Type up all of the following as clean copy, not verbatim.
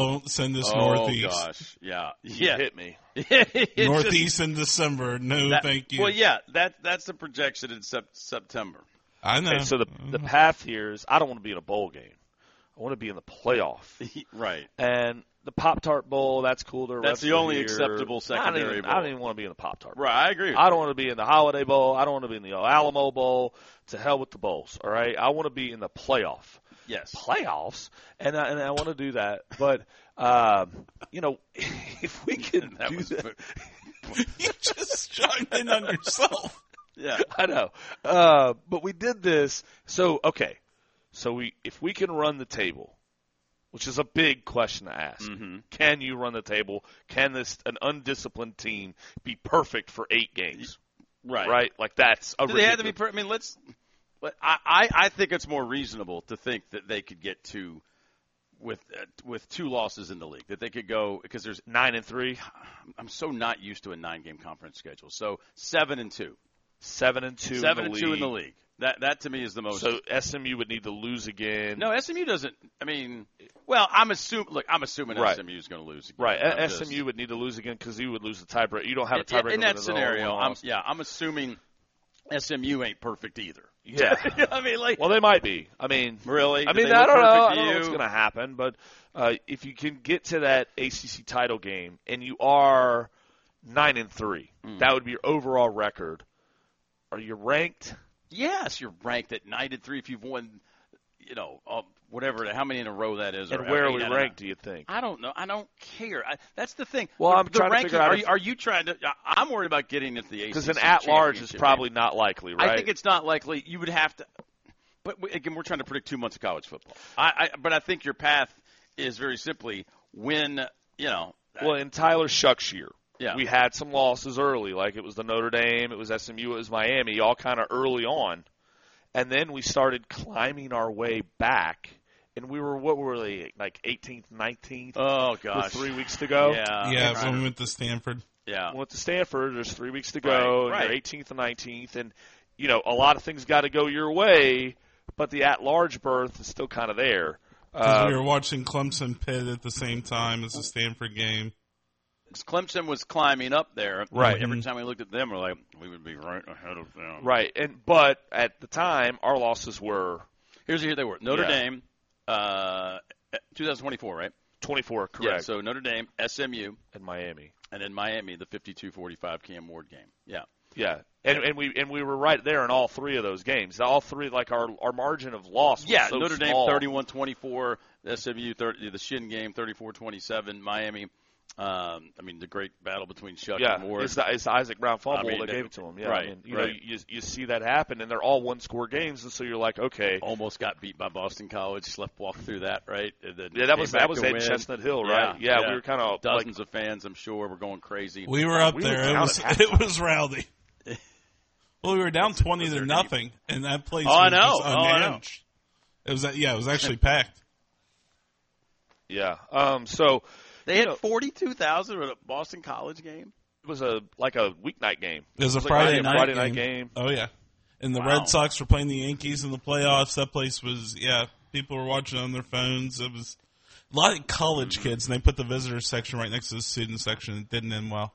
Don't send us Oh, Northeast. gosh. Yeah. You hit me. Northeast in December. No, thank you. Well, yeah, that's the projection in September. I know. Okay, so the path here is I don't want to be in a bowl game. I want to be in the playoff. Right. And the Pop-Tart Bowl, that's cool. That's the only acceptable secondary bowl. I don't even want to be in the Pop-Tart Bowl. Right, I agree with I you. don't want to be in the Holiday Bowl. I don't want to be in the Alamo Bowl. To hell with the bowls, all right? I want to be in the playoff. Yes. Playoffs, and I want to do that. But, if we can That do was that. You just chimed in on yourself. Yeah. I know. But we did this. So if we can run the table, which is a big question to ask, can you run the table? Can an undisciplined team be perfect for 8 games? Right. Right? Like that's a Do they have to ridiculous. be? I mean, I think it's more reasonable to think that they could get to with 2 losses in the league, that they could go, because there's 9-3, I'm so not used to a 9-game conference schedule. So 7-2, 7-2, 7-2 in the league. That to me is the most. So SMU would need to lose again. No, SMU doesn't. I mean, well, I'm assuming Right. SMU is going to lose again. Right. SMU would need to lose again because you would lose the tiebreaker. You don't have a tiebreaker in that with a scenario. one loss. I'm assuming SMU ain't perfect either. Yeah. I mean, like, Well, they might be. I mean, really? I Do mean, they I look don't know. perfect I to don't know you? what's going to happen, but if you can get to that ACC title game and you are 9-3, that would be your overall record. Are you ranked? Yes, you're ranked at 9-3 if you've won, whatever, how many in a row that is. And or where are 8 we out of ranked? 9. Do you think? I don't know. I don't care. That's the thing. Well, I'm the trying to ranking, figure out are you trying to? I'm worried about getting into the ACC Because an at-large is championship probably game. not likely, right? I think it's not likely. You would have to. But again, we're trying to predict 2 months of college football. But I think your path is very simply win. Well, in Tyler Shuck's year, Yeah. we had some losses early, like it was the Notre Dame, it was SMU, it was Miami, all kind of early on. And then we started climbing our way back, and we were, what were they, like 18th, 19th? Oh With gosh, 3 weeks to go. Yeah, when we went to Stanford. Yeah. We went to Stanford, there's 3 weeks to go, Right. and you're 18th and 19th, and, a lot of things got to go your way, but the at-large berth is still kind of there. Because we were watching Clemson Pitt at the same time as the Stanford game. Clemson was climbing up there. Right. Every time we looked at them, we're like, we would be right ahead of them. Right, but at the time, our losses were Here they were. Notre Yeah. Dame, 2024, right? 24, correct, Yeah, so Notre Dame, SMU, and Miami. and then Miami, the 52-45 Cam Ward game. Yeah. Yeah, and we were right there in all 3 of those games. All 3, like our margin of loss. Was Yeah, so Notre Dame small. 31-24, SMU the Shin game 34-27, Miami. The great battle between Shuck Yeah, and Ward. it's the Isaac Brown fumble I mean, that gave it to him. Yeah, right, right. You see that happen, and they're all one-score games, and so you're like, okay, Almost got beat by Boston College. Sleepwalked through that, right? And then yeah, that came was back at to win. Chestnut Hill, right? Yeah, we were kind of dozens of fans. I'm sure were going crazy. We were up We there. were It down was, at it was rowdy. Well, we were down 20-0, and that place Oh, I was know. just Oh, I know. unhinged. It was actually packed. yeah. So They had 42,000 at a Boston College game. it was a weeknight game. It was a like Friday night game. Oh, yeah. And the Wow. Red Sox were playing the Yankees in the playoffs. That place was, people were watching on their phones. It was a lot of college kids, and they put the visitor section right next to the student section. It didn't end well.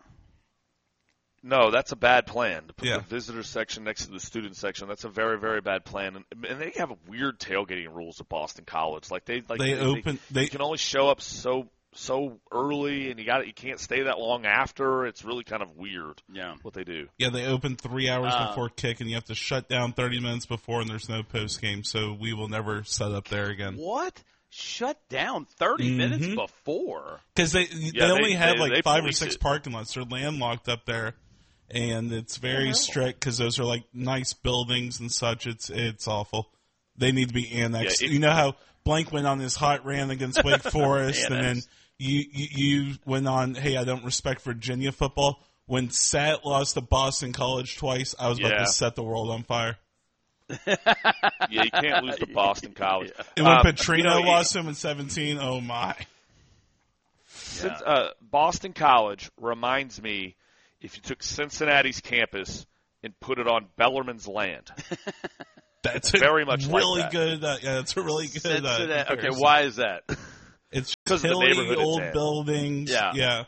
No, that's a bad plan to put Yeah. the visitor section next to the student section. That's a very, very bad plan. And they have weird tailgating rules at Boston College. They can only show up so early, and you can't stay that long after. It's really kind of weird. Yeah. What they do. Yeah, they open 3 hours before kick, and you have to shut down 30 minutes before, and there's no post game. So we will never set up there again. What? Shut down 30 minutes before? Because they only have they 5 or police 6 it. parking lots. They're landlocked up there, and it's very strict because those are like nice buildings and such. It's awful. They need to be annexed. Yeah, you know how Blank went on his hot rant against Wake Forest, and then you went on, hey, I don't respect Virginia football. When Sat lost to Boston College twice, I was about Yeah. to set the world on fire. Yeah, you can't lose to Boston College. And when Petrino lost him in 17, oh my. Since, Boston College reminds me if you took Cincinnati's campus and put it on Bellarmine's land. That's Very much like really that. good. That's a really good. Okay, comparison. why is that? It's Because of the hilly, neighborhood it's old in. buildings. Yeah.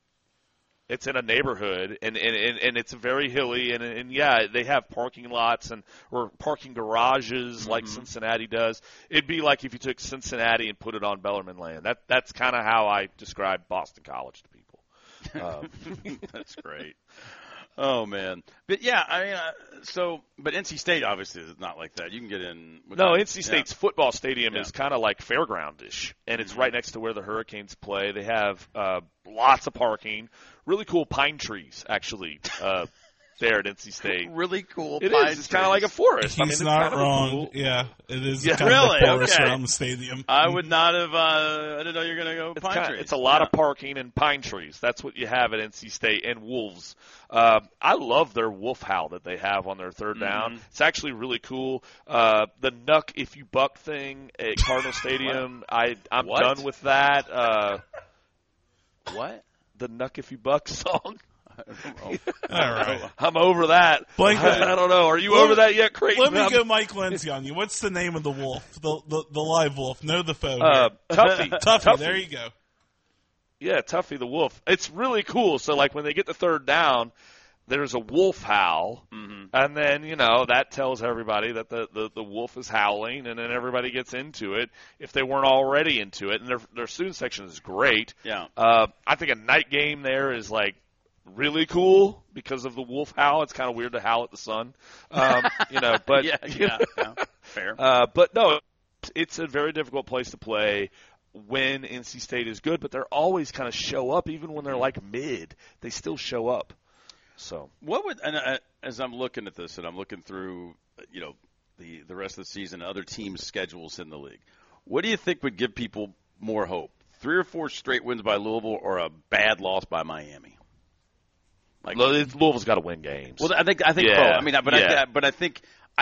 It's in a neighborhood, and it's very hilly, and yeah, they have parking lots or parking garages like Cincinnati does. It'd be like if you took Cincinnati and put it on Bellarmine land. That's kind of how I describe Boston College to people. That's great. Oh man, but yeah, I mean, but NC State obviously is not like that. You can get in. No, NC State's football stadium is kind of like fairgroundish, and it's right next to where the Hurricanes play. They have lots of parking, really cool pine trees actually there at NC State. Really cool. It pine is. It's kind of like a forest. He's not wrong. Cool. Yeah, it is Yeah, kind really? of a forest Okay. around the stadium. I would not have. I didn't know you were going to go pine trees. It's a lot of parking and pine trees. That's what you have at NC State, and wolves. I love their wolf howl that they have on their third down. It's actually really cool. The Nuck If You Buck thing at Cardinal Stadium, I'm What? done with that. What? The Nuck If You Buck song. All right. I'm over that. Blake, I don't know. Are you over that yet, Creighton? Let me go Mike Lindsay on you. What's the name of the wolf? The live wolf. Know the foe. Here. Tuffy. Tuffy. There you go. Yeah, Tuffy the wolf. It's really cool. So, like, when they get the third down, there's a wolf howl, and then, that tells everybody that the wolf is howling, and then everybody gets into it if they weren't already into it. And their student section is great. Yeah. I think a night game there is, like, really cool because of the wolf howl. It's kind of weird to howl at the sun, but yeah, fair. But no, it's a very difficult place to play when NC State is good, but they're always kind of show up, even when they're like mid. They still show up. So what would as I'm looking at this and I'm looking through, the rest of the season, other teams' schedules in the league, what do you think would give people more hope? 3 or 4 straight wins by Louisville or a bad loss by Miami? Like, Louisville's got to win games. Well, I think both. I mean, but I think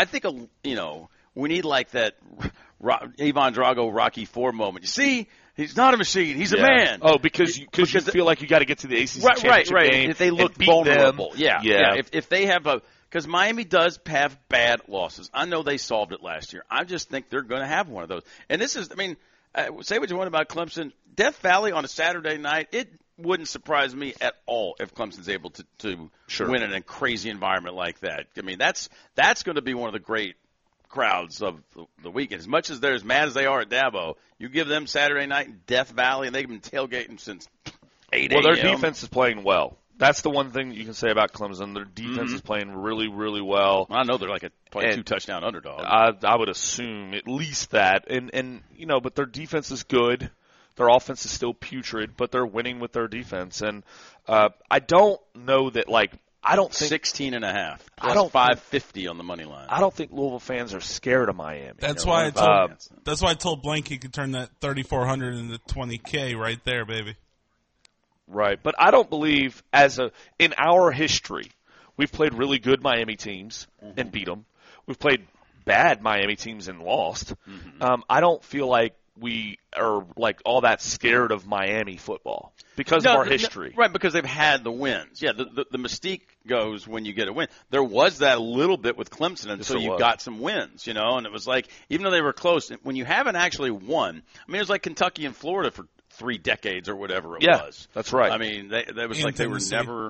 we need like that Ivan Drago Rocky IV moment. You see, he's not a machine. He's a man. Oh, because you feel like you got to get to the ACC championship game. If they look vulnerable, If they have because Miami does have bad losses. I know they solved it last year. I just think they're going to have one of those. And this is, say what you want about Clemson. Death Valley on a Saturday night, it wouldn't surprise me at all if Clemson's able to win in a crazy environment like that. I mean, that's going to be one of the great crowds of the weekend. As much as they're as mad as they are at Dabo, you give them Saturday night in Death Valley, and they've been tailgating since 8 a.m. Well, their defense is playing well. That's the one thing you can say about Clemson. Their defense is playing really, really well. I know they're like a 2-touchdown underdog. I would assume at least that. And but their defense is good. Their offense is still putrid, but they're winning with their defense. And I don't know that, I don't think 16.5 plus 550 on the money line. I don't think Louisville fans are scared of Miami. That's why I told Blank he could turn that 3,400 into 20K right there, baby. Right, but I don't believe in our history, we've played really good Miami teams and beat them. We've played bad Miami teams and lost. I don't feel like we are all that scared of Miami football because of our history. Right, because they've had the wins. Yeah, the mystique goes when you get a win. There was that a little bit with Clemson until you got some wins, and it was like, even though they were close, when you haven't actually won, it was like Kentucky and Florida for 3 decades or whatever it was. That's right. I mean, that was and like Tennessee. They were never.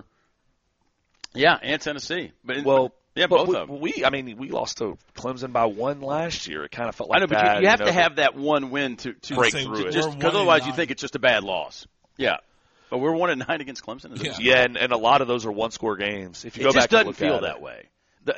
Yeah, and Tennessee. But both of them. We lost to Clemson by 1 last year. It kind of felt like I know, that. but you have to have that one win to break through it. Because otherwise you think it's just a bad loss. Yeah. But we're 1-9 against Clemson. And a lot of those are one-score games. If you go it back just doesn't and look feel at that way.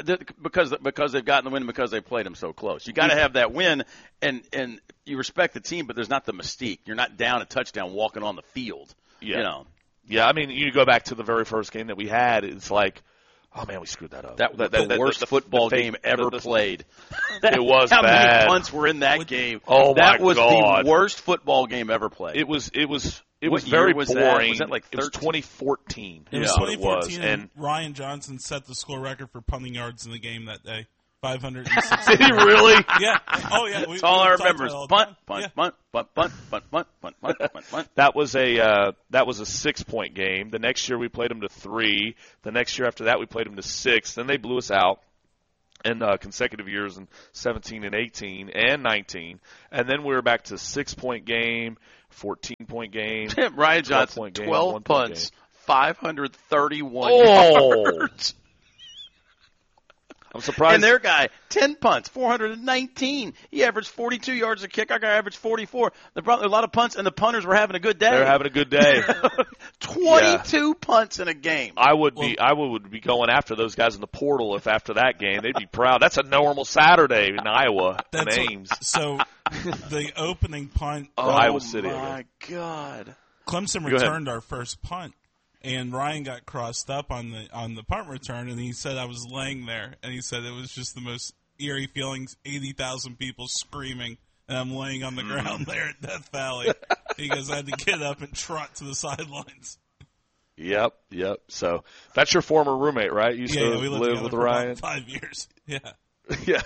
Because they've gotten the win, because they played them so close. You got to have that win, and you respect the team, but there's not the mystique. You're not down a touchdown walking on the field. Yeah. Yeah, you go back to the very first game that we had. It's like, oh man, we screwed that up. The worst football game ever played. It was How bad. many punts were in that game? Oh that my was God. the worst football game ever played. It was What very year was that? boring. Was that like it was 2014. It was is what 2014, was. and Ryan Johnson set the score record for punting yards in the game that day. 560. Did he really? Yeah. Oh, yeah. That's all I remember is punt. That was a 6-point game. The next year we played them to 3. The next year after that we played them to 6. Then they blew us out in consecutive years in 17 and 18 and 19. And then we were back to 6-point game 14-point game. Ryan Johnson, 12 punts, 531 yards. I'm surprised. And their guy, 10 punts, 419. He averaged 42 yards a kick. Our guy averaged 44. A lot of punts, and the punters were having a good day. They're having a good day. 22 punts in a game. I would be going after those guys in the portal if after that game they'd be proud. That's a normal Saturday in Iowa. Ames. So the opening punt. Iowa City. Oh my God! Clemson returned our first punt. And Ryan got crossed up on the punt return, and he said I was laying there, and he said it was just the most eerie feelings, 80,000 people screaming, and I'm laying on the ground there at Death Valley. He goes, I had to get up and trot to the sidelines. Yep. So that's your former roommate, right? You used to we live with Ryan? 5 years. Yeah. Yeah.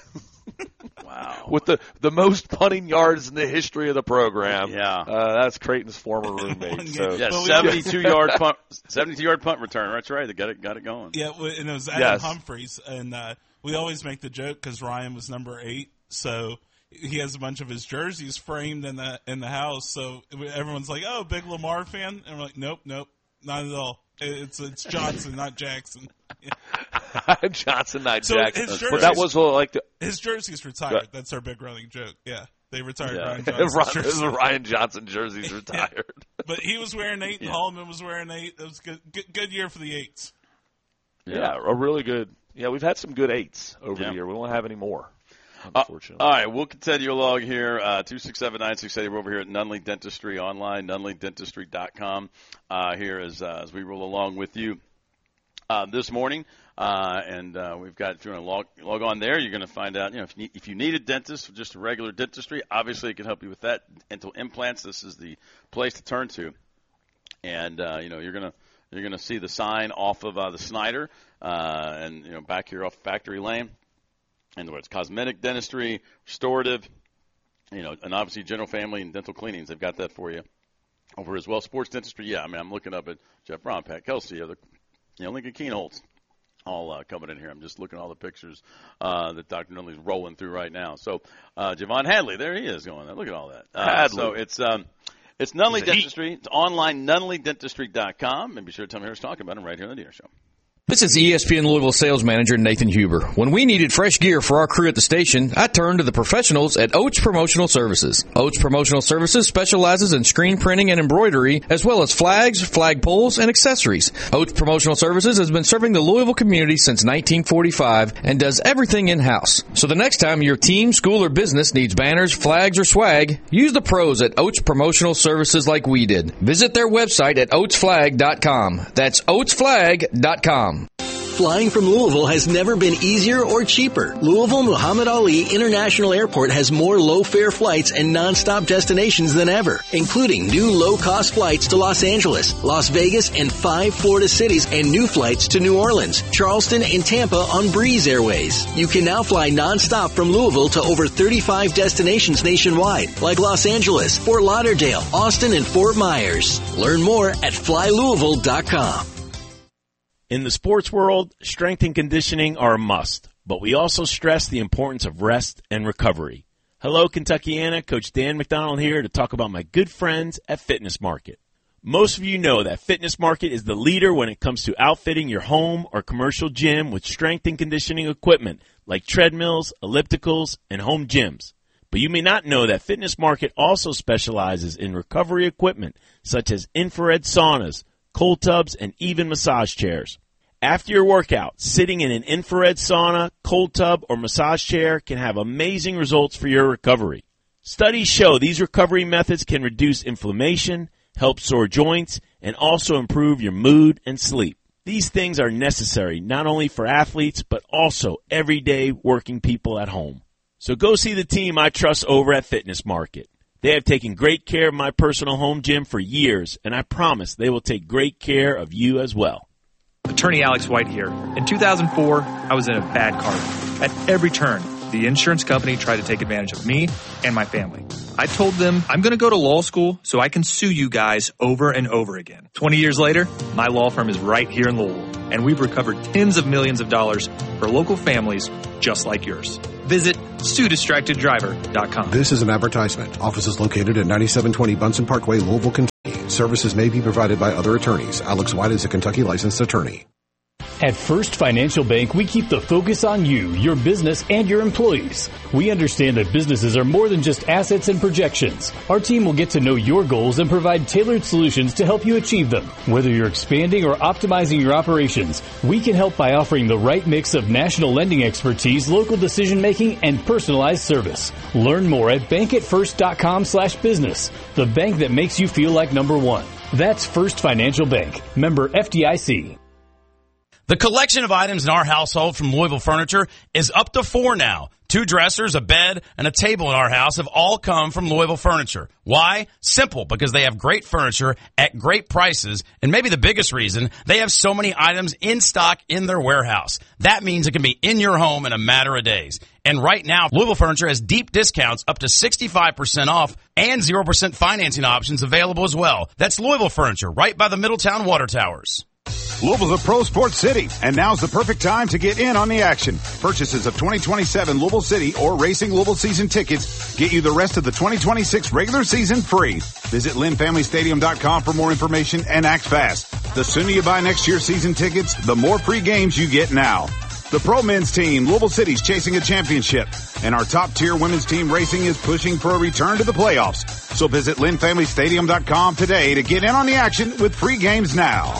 Wow. With the most punting yards in the history of the program. Yeah. That's Creighton's former roommate. So. Yeah, 72-yard punt return. That's right. They got it going. Yeah, and it was Adam Humphreys, and we always make the joke because Ryan was number 8, so he has a bunch of his jerseys framed in the house. So everyone's like, "Oh, big Lamar fan," and we're like, "Nope, not at all. It's Johnson, not Jackson." Yeah. Johnson, not Jackson. But that was his jersey's retired. That's our big running joke. Yeah, they retired Ryan Johnson. Ryan Johnson jersey's retired. Yeah. But he was wearing 8, and Holloman was wearing 8. It was good year for the 8s. Yeah, a really good. Yeah, we've had some good 8s over the year. We won't have any more, unfortunately. All right, we'll continue along here. 267-9680. We're over here at Nunley Dentistry online, nunleydentistry.com. Here as we roll along with you this morning. And we've got, if you want to log on there, you're going to find out, if you need a dentist for just a regular dentistry, obviously it can help you with that. Dental implants, this is the place to turn to. And, you're going to see the sign off of the Snyder, and, back here off Factory Lane. And it's cosmetic dentistry, restorative, and obviously general family and dental cleanings. They've got that for you over as well. Sports dentistry, yeah, I'm looking up at Jeff Brown, Pat Kelsey, Lincoln Keenholz. All coming in here. I'm just looking at all the pictures that Dr. Nunley's rolling through right now. So, Javon Hadley, there he is going there. Look at all that. So it's Nunley Dentistry. It's online, nunleydentistry.com. And be sure to tell me who's talking about him right here on the Dieter Show. This is ESPN Louisville sales manager Nathan Huber. When we needed fresh gear for our crew at the station, I turned to the professionals at Oates Promotional Services. Oates Promotional Services specializes in screen printing and embroidery, as well as flags, flag poles, and accessories. Oates Promotional Services has been serving the Louisville community since 1945 and does everything in-house. So the next time your team, school, or business needs banners, flags, or swag, use the pros at Oates Promotional Services like we did. Visit their website at oatesflag.com. That's oatesflag.com. Flying from Louisville has never been easier or cheaper. Louisville Muhammad Ali International Airport has more low-fare flights and non-stop destinations than ever, including new low-cost flights to Los Angeles, Las Vegas, and 5 Florida cities, and new flights to New Orleans, Charleston, and Tampa on Breeze Airways. You can now fly non-stop from Louisville to over 35 destinations nationwide, like Los Angeles, Fort Lauderdale, Austin, and Fort Myers. Learn more at flylouisville.com. In the sports world, strength and conditioning are a must, but we also stress the importance of rest and recovery. Hello, Kentuckiana. Coach Dan McDonald here to talk about my good friends at Fitness Market. Most of you know that Fitness Market is the leader when it comes to outfitting your home or commercial gym with strength and conditioning equipment like treadmills, ellipticals, and home gyms. But you may not know that Fitness Market also specializes in recovery equipment such as infrared saunas, cold tubs, and even massage chairs. After your workout, sitting in an infrared sauna, cold tub, or massage chair can have amazing results for your recovery. Studies show these recovery methods can reduce inflammation, help sore joints, and also improve your mood and sleep. These things are necessary not only for athletes, but also everyday working people at home. So go see the team I trust over at Fitness Market. They have taken great care of my personal home gym for years, and I promise they will take great care of you as well. Attorney Alex White here. In 2004, I was in a bad car wreck. At every turn, the insurance company tried to take advantage of me and my family. I told them, I'm going to go to law school so I can sue you guys over and over again. 20 years later, my law firm is right here in Louisville. and we've recovered tens of millions of dollars for local families just like yours. Visit SueDistractedDriver.com. This is an advertisement. Office is located at 9720 Bunsen Parkway, Louisville, Kentucky. Services may be provided by other attorneys. Alex White is a Kentucky licensed attorney. At First Financial Bank, we keep the focus on you, your business, and your employees. We understand that businesses are more than just assets and projections. Our team will get to know your goals and provide tailored solutions to help you achieve them. Whether you're expanding or optimizing your operations, we can help by offering the right mix of national lending expertise, local decision-making, and personalized service. Learn more at bankatfirst.com/business, the bank that makes you feel like number one. That's First Financial Bank, member FDIC. The collection of items in our household from Louisville Furniture is up to 4 now. 2 dressers, a bed, and a table in our house have all come from Louisville Furniture. Why? Simple, because they have great furniture at great prices, and maybe the biggest reason, they have so many items in stock in their warehouse. That means it can be in your home in a matter of days. And right now, Louisville Furniture has deep discounts up to 65% off and 0% financing options available as well. That's Louisville Furniture, right by the Middletown Water Towers. Louisville's a pro sports city, and now's the perfect time to get in on the action. Purchases of 2027 Louisville City or Racing Louisville season tickets get you the rest of the 2026 regular season free. Visit LynnFamilyStadium.com for more information and act fast. The sooner you buy next year's season tickets, the more free games you get now. The pro men's team, Louisville City's chasing a championship, and our top-tier women's team Racing is pushing for a return to the playoffs. So visit LynnFamilyStadium.com today to get in on the action with free games now.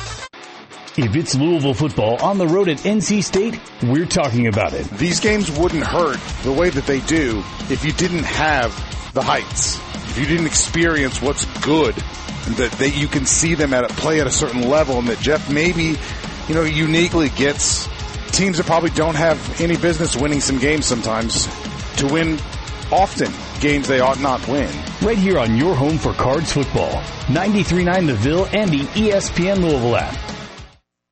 If it's Louisville football on the road at NC State, we're talking about it. These games wouldn't hurt the way that they do if you didn't have the heights. If you didn't experience what's good, that you can see them play at a certain level, and that Jeff maybe, uniquely gets teams that probably don't have any business winning some games sometimes to win often games they ought not win. Right here on your home for Cards football, 93.9 The Ville and the ESPN Louisville app.